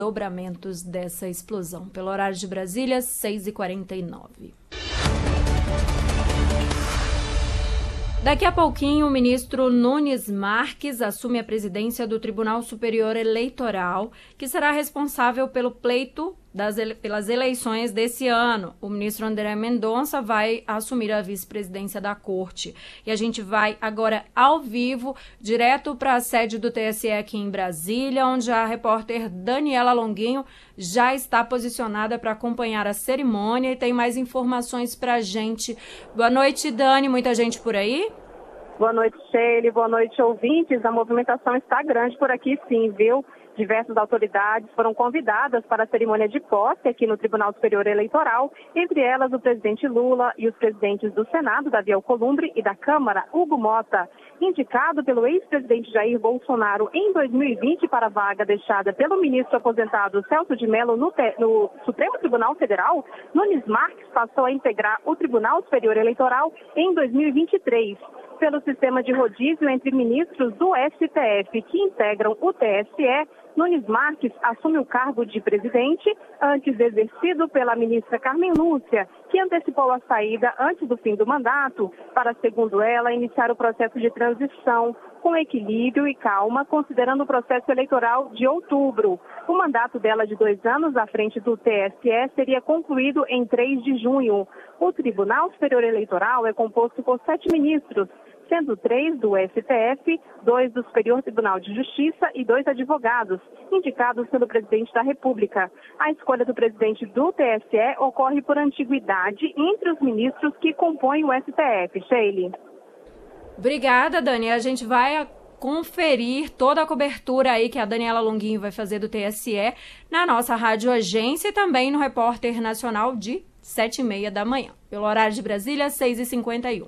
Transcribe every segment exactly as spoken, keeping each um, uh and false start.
desdobramentos dessa explosão. Pelo horário de Brasília, seis e quarenta e nove. Daqui a pouquinho, o ministro Nunes Marques assume a presidência do Tribunal Superior Eleitoral, que será responsável pelo pleito das ele... pelas eleições desse ano. O ministro André Mendonça vai assumir a vice-presidência da Corte. E a gente vai agora ao vivo, direto para a sede do T S E aqui em Brasília, onde a repórter Daniela Longuinho já está posicionada para acompanhar a cerimônia e tem mais informações para a gente. Boa noite, Dani. Muita gente por aí? Boa noite, Sheila. Boa noite, ouvintes. A movimentação está grande por aqui, sim, viu? Diversas autoridades foram convidadas para a cerimônia de posse aqui no Tribunal Superior Eleitoral, entre elas o presidente Lula e os presidentes do Senado, Davi Alcolumbre, e da Câmara, Hugo Mota. Indicado pelo ex-presidente Jair Bolsonaro em dois mil e vinte para a vaga deixada pelo ministro aposentado Celso de Mello no, no Supremo Tribunal Federal, Nunes Marques passou a integrar o Tribunal Superior Eleitoral em dois mil e vinte e três. Pelo sistema de rodízio entre ministros do S T F que integram o T S E, Nunes Marques assume o cargo de presidente, antes exercido pela ministra Carmen Lúcia, que antecipou a saída antes do fim do mandato, para, segundo ela, iniciar o processo de transição com equilíbrio e calma, considerando o processo eleitoral de outubro. O mandato dela de dois anos à frente do T S E seria concluído em três de junho. O Tribunal Superior Eleitoral é composto por sete ministros, sendo três do S T F, dois do Superior Tribunal de Justiça e dois advogados, indicados pelo presidente da República. A escolha do presidente do T S E ocorre por antiguidade entre os ministros que compõem o S T F. Sheila. Obrigada, Dani. A gente vai conferir toda a cobertura aí que a Daniela Longuinho vai fazer do T S E na nossa Rádio Agência e também no Repórter Nacional de sete e meia da manhã. Pelo horário de Brasília, seis e cinquenta e um.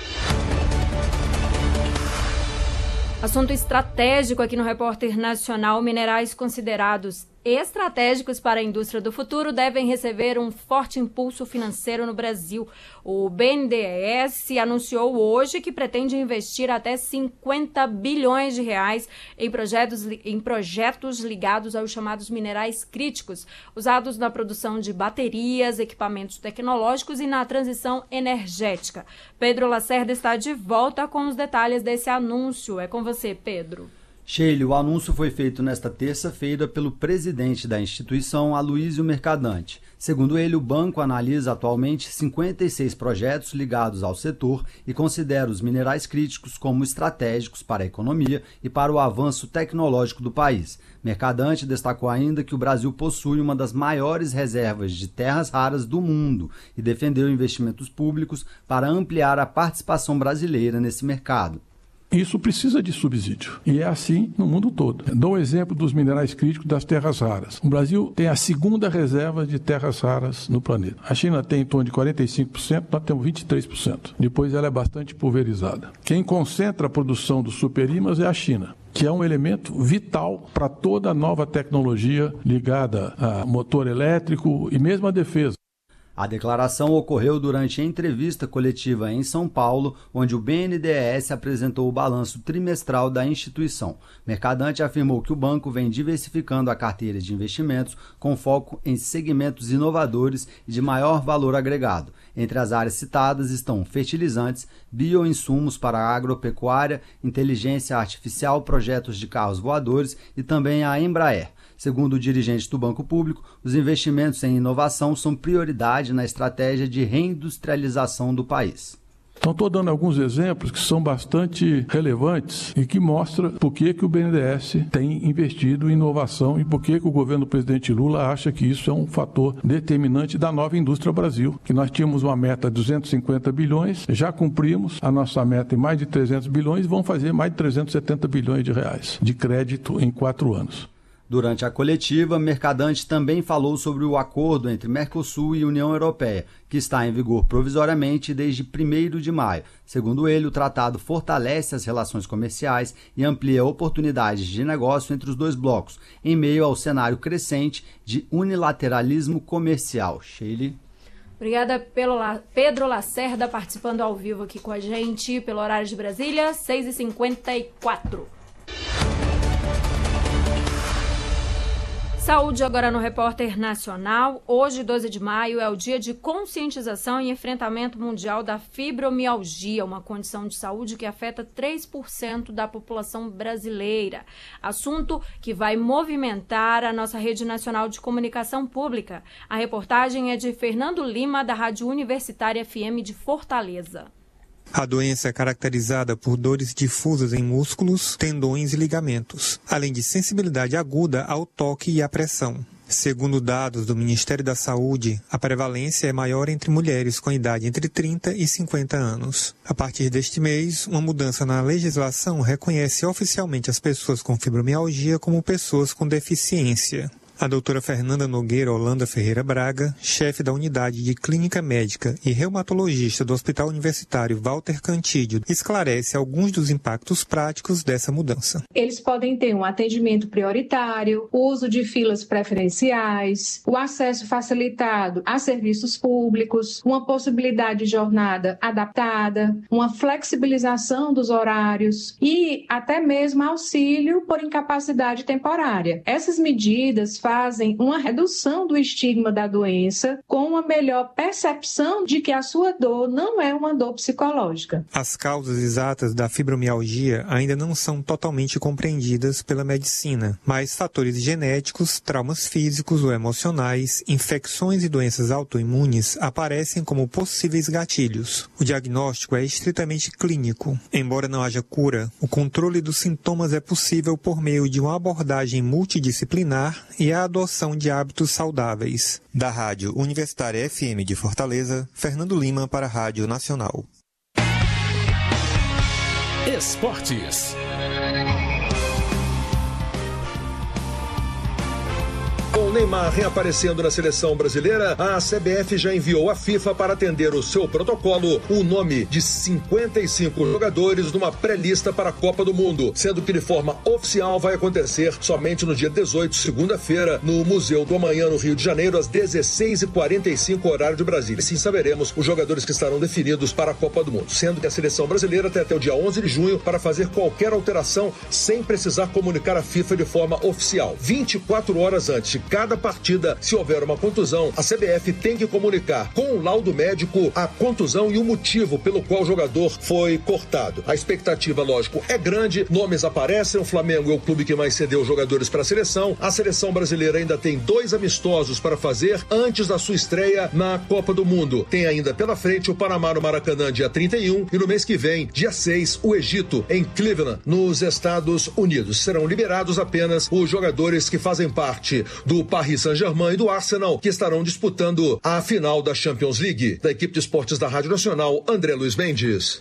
Assunto estratégico aqui no Repórter Nacional: minerais considerados estratégicos para a indústria do futuro devem receber um forte impulso financeiro no Brasil. O B N D E S anunciou hoje que pretende investir até cinquenta bilhões de reais em projetos, em projetos ligados aos chamados minerais críticos, usados na produção de baterias, equipamentos tecnológicos e na transição energética. Pedro Lacerda está de volta com os detalhes desse anúncio. É com você, Pedro. Sheila, o anúncio foi feito nesta terça-feira pelo presidente da instituição, Aloysio Mercadante. Segundo ele, o banco analisa atualmente cinquenta e seis projetos ligados ao setor e considera os minerais críticos como estratégicos para a economia e para o avanço tecnológico do país. Mercadante destacou ainda que o Brasil possui uma das maiores reservas de terras raras do mundo e defendeu investimentos públicos para ampliar a participação brasileira nesse mercado. Isso precisa de subsídio, e é assim no mundo todo. Dou o exemplo dos minerais críticos das terras raras. O Brasil tem a segunda reserva de terras raras no planeta. A China tem em torno de quarenta e cinco por cento, nós temos vinte e três por cento. Depois ela é bastante pulverizada. Quem concentra a produção dos superímãs é a China, que é um elemento vital para toda a nova tecnologia ligada a motor elétrico e mesmo a defesa. A declaração ocorreu durante a entrevista coletiva em São Paulo, onde o B N D E S apresentou o balanço trimestral da instituição. Mercadante afirmou que o banco vem diversificando a carteira de investimentos com foco em segmentos inovadores e de maior valor agregado. Entre as áreas citadas estão fertilizantes, bioinsumos para a agropecuária, inteligência artificial, projetos de carros voadores e também a Embraer. Segundo o dirigente do Banco Público, os investimentos em inovação são prioridade na estratégia de reindustrialização do país. Então, estou dando alguns exemplos que são bastante relevantes e que mostram por que, que o B N D E S tem investido em inovação e por que, que o governo do presidente Lula acha que isso é um fator determinante da nova indústria Brasil. Que nós tínhamos uma meta de duzentos e cinquenta bilhões, já cumprimos a nossa meta em mais de trezentos bilhões e vamos fazer mais de trezentos e setenta bilhões de reais de crédito em quatro anos. Durante a coletiva, Mercadante também falou sobre o acordo entre Mercosul e União Europeia, que está em vigor provisoriamente desde primeiro de maio. Segundo ele, o tratado fortalece as relações comerciais e amplia oportunidades de negócio entre os dois blocos, em meio ao cenário crescente de unilateralismo comercial. Sheila. Obrigada pelo La... Pedro Lacerda participando ao vivo aqui com a gente pelo horário de Brasília, seis e cinquenta e quatro. Saúde agora no Repórter Nacional. Hoje, doze de maio, é o dia de conscientização e enfrentamento mundial da fibromialgia, uma condição de saúde que afeta três por cento da população brasileira. Assunto que vai movimentar a nossa rede nacional de comunicação pública. A reportagem é de Fernando Lima, da Rádio Universitária F M de Fortaleza. A doença é caracterizada por dores difusas em músculos, tendões e ligamentos, além de sensibilidade aguda ao toque e à pressão. Segundo dados do Ministério da Saúde, a prevalência é maior entre mulheres com idade entre trinta e cinquenta anos. A partir deste mês, uma mudança na legislação reconhece oficialmente as pessoas com fibromialgia como pessoas com deficiência. A doutora Fernanda Nogueira Holanda Ferreira Braga, chefe da Unidade de Clínica Médica e reumatologista do Hospital Universitário Walter Cantídio, esclarece alguns dos impactos práticos dessa mudança. Eles podem ter um atendimento prioritário, o uso de filas preferenciais, o acesso facilitado a serviços públicos, uma possibilidade de jornada adaptada, uma flexibilização dos horários e até mesmo auxílio por incapacidade temporária. Essas medidas fazem uma redução do estigma da doença com uma melhor percepção de que a sua dor não é uma dor psicológica. As causas exatas da fibromialgia ainda não são totalmente compreendidas pela medicina, mas fatores genéticos, traumas físicos ou emocionais, infecções e doenças autoimunes aparecem como possíveis gatilhos. O diagnóstico é estritamente clínico. Embora não haja cura, o controle dos sintomas é possível por meio de uma abordagem multidisciplinar e a adoção de hábitos saudáveis. Da Rádio Universitária F M de Fortaleza, Fernando Lima para a Rádio Nacional. Esportes. Com o Neymar reaparecendo na seleção brasileira, a C B F já enviou à FIFA para atender o seu protocolo o nome de cinquenta e cinco jogadores numa pré-lista para a Copa do Mundo, sendo que de forma oficial vai acontecer somente no dia dezoito, segunda-feira, no Museu do Amanhã, no Rio de Janeiro, às dezesseis e quarenta e cinco, horário de Brasília. Assim saberemos os jogadores que estarão definidos para a Copa do Mundo, sendo que a seleção brasileira tem até o dia onze de junho para fazer qualquer alteração sem precisar comunicar à FIFA de forma oficial. vinte e quatro horas antes de cada partida, se houver uma contusão, a C B F tem que comunicar com o laudo médico a contusão e o motivo pelo qual o jogador foi cortado. A expectativa, lógico, é grande, nomes aparecem, o Flamengo é o clube que mais cedeu jogadores para a seleção, a seleção brasileira ainda tem dois amistosos para fazer antes da sua estreia na Copa do Mundo. Tem ainda pela frente o Panamá no Maracanã, dia trinta e um, e no mês que vem, dia seis, o Egito, em Cleveland, nos Estados Unidos. Serão liberados apenas os jogadores que fazem parte do Paris Saint-Germain e do Arsenal, que estarão disputando a final da Champions League. Da equipe de esportes da Rádio Nacional, André Luiz Mendes.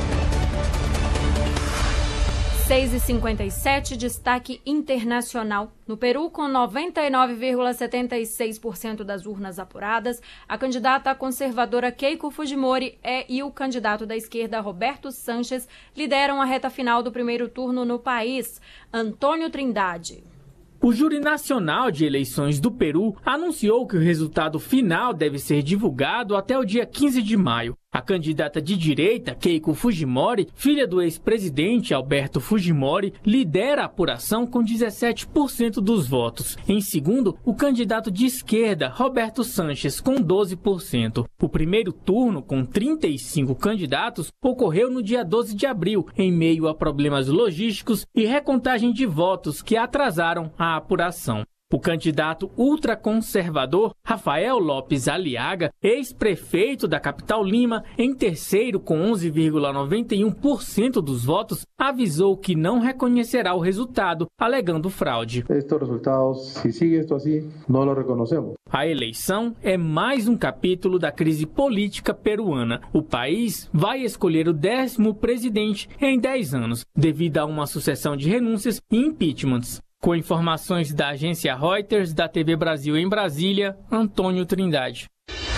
seis e cinquenta e sete, destaque internacional. No Peru, com noventa e nove vírgula setenta e seis por cento das urnas apuradas, a candidata conservadora Keiko Fujimori é, e o candidato da esquerda Roberto Sanches lideram a reta final do primeiro turno no país. Antônio Trindade. O Júri Nacional de Eleições do Peru anunciou que o resultado final deve ser divulgado até o dia quinze de maio. A candidata de direita, Keiko Fujimori, filha do ex-presidente Alberto Fujimori, lidera a apuração com dezessete por cento dos votos. Em segundo, o candidato de esquerda, Roberto Sanches, com doze por cento. O primeiro turno, com trinta e cinco candidatos, ocorreu no dia doze de abril, em meio a problemas logísticos e recontagem de votos que atrasaram a apuração. O candidato ultraconservador Rafael Lopes Aliaga, ex-prefeito da capital Lima, em terceiro com onze vírgula noventa e um por cento dos votos, avisou que não reconhecerá o resultado, alegando fraude. Estes resultados, se sigue isto assim, não lo reconhecemos. A eleição é mais um capítulo da crise política peruana. O país vai escolher o décimo presidente em dez anos, devido a uma sucessão de renúncias e impeachments. Com informações da agência Reuters, da T V Brasil em Brasília, Antônio Trindade.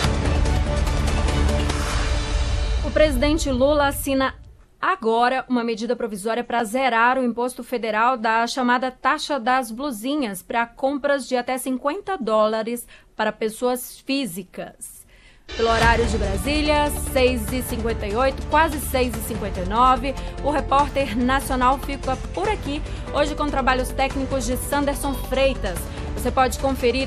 O presidente Lula assina agora uma medida provisória para zerar o imposto federal da chamada taxa das blusinhas para compras de até cinquenta dólares para pessoas físicas. Pelo horário de Brasília, seis e cinquenta e oito, quase seis e cinquenta e nove. O Repórter Nacional fica por aqui, hoje com trabalhos técnicos de Sanderson Freitas. Você pode conferir